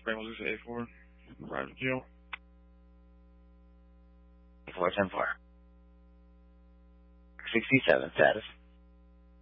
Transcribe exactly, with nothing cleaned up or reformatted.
Spring Lose eight four. Private Keel. four ten four. sixty-seven status.